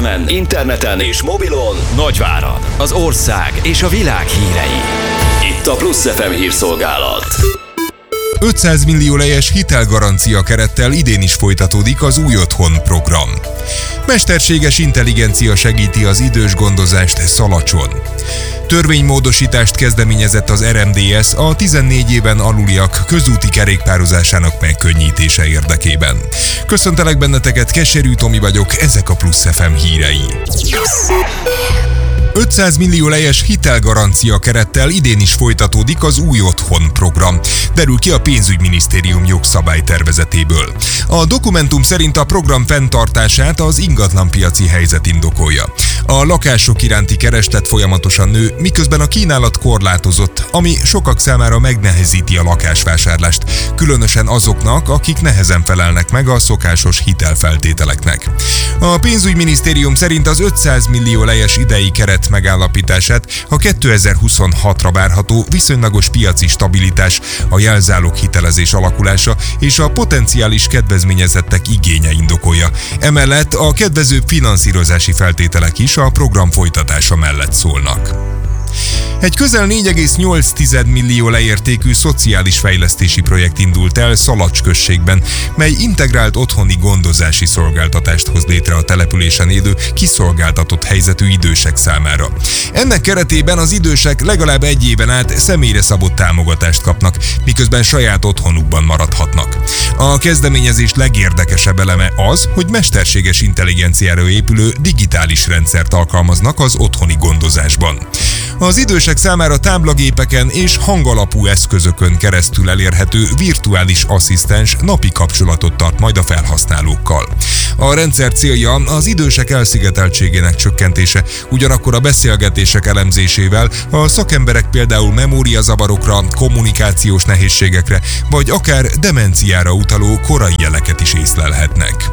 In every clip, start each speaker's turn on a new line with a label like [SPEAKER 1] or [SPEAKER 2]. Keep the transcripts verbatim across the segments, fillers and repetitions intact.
[SPEAKER 1] em-en, interneten és mobilon Nagyvárad, az ország és a világ hírei. Itt a Plusz ef em hírszolgálat.
[SPEAKER 2] ötszáz millió lejes hitelgarancia kerettel idén is folytatódik az Új Otthon program. Mesterséges intelligencia segíti az idős gondozást Szalacson. Törvénymódosítást kezdeményezett az er em dé es a tizennégy éven aluliak közúti kerékpározásának megkönnyítése érdekében. Köszöntelek benneteket, Keserű Tomi vagyok, ezek a Plusz ef em hírei. ötszáz millió lejes hitelgarancia kerettel idén is folytatódik az Új Otthon program, derül ki a Pénzügyminisztérium jogszabálytervezetéből. A dokumentum szerint a program fenntartását az ingatlanpiaci helyzet indokolja. A lakások iránti kereslet folyamatosan nő, miközben a kínálat korlátozott, ami sokak számára megnehezíti a lakásvásárlást, különösen azoknak, akik nehezen felelnek meg a szokásos hitelfeltételeknek. A Pénzügyminisztérium szerint az ötszáz millió lejes idei keret megállapítását a kétezer-huszonhatra várható viszonylagos piaci stabilitás, a jelzálog hitelezés alakulása és a potenciális kedvezményezettek igénye indokolja. Emellett a kedvezőbb finanszírozási feltételek is a program folytatása mellett szólnak. Egy közel négy egész nyolc millió leértékű szociális fejlesztési projekt indult el Szalacs községben, mely integrált otthoni gondozási szolgáltatást hoz létre a településen élő, kiszolgáltatott helyzetű idősek számára. Ennek keretében az idősek legalább egy éven át személyre szabott támogatást kapnak, miközben saját otthonukban maradhatnak. A kezdeményezés legérdekesebb eleme az, hogy mesterséges intelligenciára épülő digitális rendszert alkalmaznak az otthoni gondozásban. Az idősek számára táblagépeken és hangalapú eszközökön keresztül elérhető virtuális asszisztens napi kapcsolatot tart majd a felhasználókkal. A rendszer célja az idősek elszigeteltségének csökkentése, ugyanakkor a beszélgetések elemzésével a szakemberek például memóriazavarokra, kommunikációs nehézségekre, vagy akár demenciára utaló korai jeleket is észlelhetnek.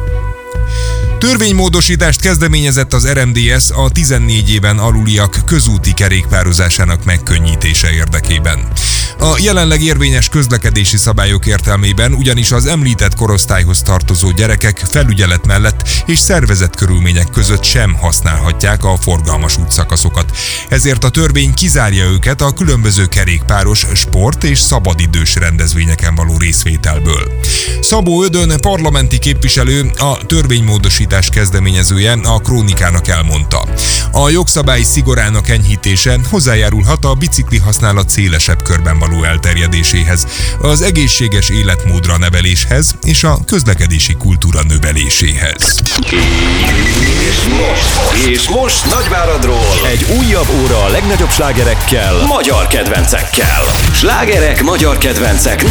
[SPEAKER 2] Törvénymódosítást kezdeményezett az er em dé es a tizennégy éven aluliak közúti kerékpározásának megkönnyítése érdekében. A jelenleg érvényes közlekedési szabályok értelmében ugyanis az említett korosztályhoz tartozó gyerekek felügyelet mellett és szervezett körülmények között sem használhatják a forgalmas útszakaszokat. Ezért a törvény kizárja őket a különböző kerékpáros, sport és szabadidős rendezvényeken való részvételből. Szabó Ödön parlamenti képviselő, a törvénymódosítás kezdeményezője a Krónikának elmondta: a jogszabály szigorának enyhítése hozzájárulhat a bicikli használat szélesebb körben való elterjedéséhez, az egészséges életmódra neveléshez és a közlekedési kultúra növeléséhez.
[SPEAKER 1] És most, és most Nagyváradról egy újabb óra a legnagyobb slágerekkel, magyar kedvencekkel. Slágerek, magyar kedvencek